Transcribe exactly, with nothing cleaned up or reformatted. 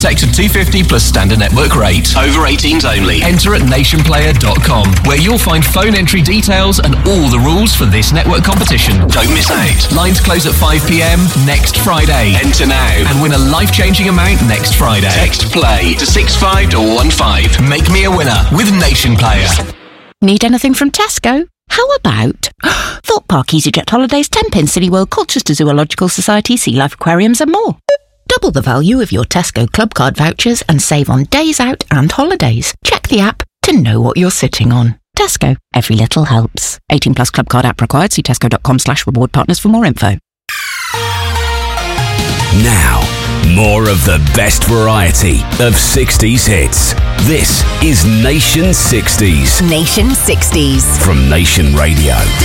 Sector two fifty plus standard network rate. Over eighteens only. Enter at nation player dot com, where you'll find phone entry details and all the rules for this network competition. Don't miss out. Lines close at five p.m. next Friday. Enter now and win a life-changing amount next Friday. Text PLAY to six five one five. Make me a winner with Nation Player. Need anything from Tesco? How about Thorpe Park EasyJet Holidays, ten pin Cineworld, Colchester Zoological Society, Sea Life Aquariums and more. Double the value of your Tesco Club Card vouchers and save on days out and holidays. Check the app to know what you're sitting on. Tesco, every little helps. eighteen plus Club Card app required. See tesco.com slash reward partners for more info. Now, more of the best variety of sixties hits. This is Nation sixties. Nation sixties. From Nation Radio.